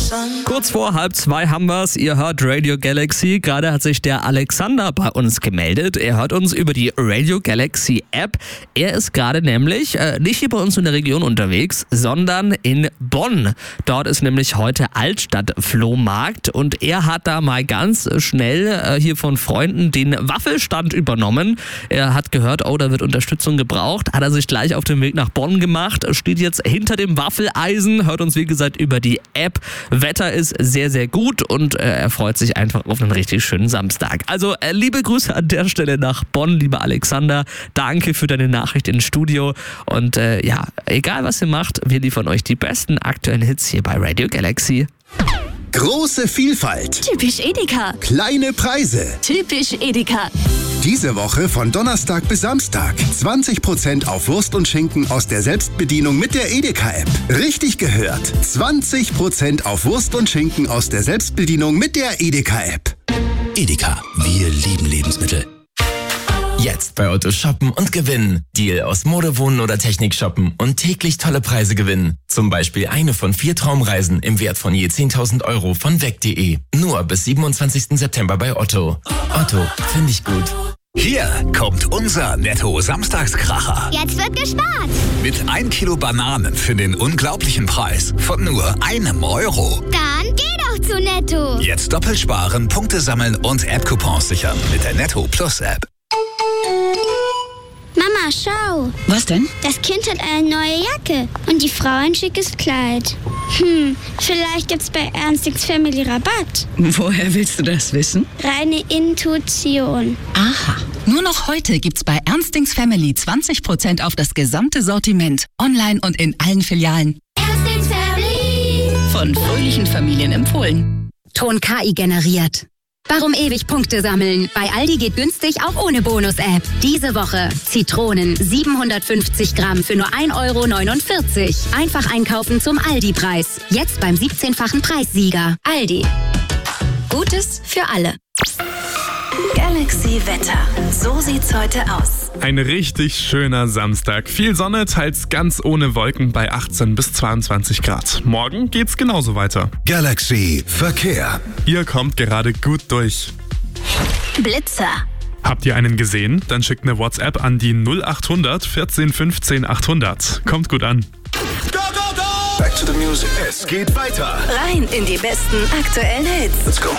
Kurz vor 1:30 haben wir's. Ihr hört Radio Galaxy. Gerade hat sich der Alexander bei uns gemeldet. Er hört uns über die Radio Galaxy App. Er ist gerade nämlich nicht hier bei uns in der Region unterwegs, sondern in Bonn. Dort ist nämlich heute Altstadt-Flohmarkt und er hat da mal ganz schnell hier von Freunden den Waffelstand übernommen. Er hat gehört, oh, da wird Unterstützung gebraucht. Hat er sich gleich auf den Weg nach Bonn gemacht, steht jetzt hinter dem Waffeleisen, hört uns wie gesagt über die App. Wetter ist sehr, sehr gut und er freut sich einfach auf einen richtig schönen Samstag. Also liebe Grüße an der Stelle nach Bonn, lieber Alexander. Danke für deine Nachricht ins Studio und ja, egal was ihr macht, wir liefern euch die besten aktuellen Hits hier bei Radio Galaxy. Große Vielfalt. Typisch Edeka. Kleine Preise. Typisch Edeka. Diese Woche von Donnerstag bis Samstag 20% auf Wurst und Schinken aus der Selbstbedienung mit der Edeka-App. Richtig gehört. 20% auf Wurst und Schinken aus der Selbstbedienung mit der Edeka-App. Edeka, wir lieben Lebensmittel. Jetzt bei Otto shoppen und gewinnen. Deal aus Mode, Wohnen oder Technik shoppen und täglich tolle Preise gewinnen. Zum Beispiel eine von 4 Traumreisen im Wert von je 10.000 Euro von weg.de. Nur bis 27. September bei Otto. Otto, finde ich gut. Hier kommt unser Netto-Samstagskracher. Jetzt wird gespart. Mit 1 Kilo Bananen für den unglaublichen Preis von nur €1. Dann geh doch zu Netto. Jetzt doppelt sparen, Punkte sammeln und App-Coupons sichern mit der Netto Plus App. Mama, schau. Was denn? Das Kind hat eine neue Jacke und die Frau ein schickes Kleid. Vielleicht gibt's bei Ernstings Family Rabatt. Woher willst du das wissen? Reine Intuition. Aha. Nur noch heute gibt's bei Ernstings Family 20% auf das gesamte Sortiment. Online und in allen Filialen. Ernstings Family. Von fröhlichen Familien empfohlen. Ton KI generiert. Warum ewig Punkte sammeln? Bei Aldi geht günstig auch ohne Bonus-App. Diese Woche Zitronen 750 Gramm für nur €1,49. Einfach einkaufen zum Aldi-Preis. Jetzt beim 17-fachen Preissieger. Aldi. Gutes für alle. Galaxy Wetter. So sieht's heute aus. Ein richtig schöner Samstag. Viel Sonne, teils ganz ohne Wolken bei 18 bis 22 Grad. Morgen geht's genauso weiter. Galaxy Verkehr. Ihr kommt gerade gut durch. Blitzer. Habt ihr einen gesehen? Dann schickt eine WhatsApp an die 0800 14 15 800. Kommt gut an. Back to the music. Es geht weiter. Rein in die besten aktuellen Hits. Let's go.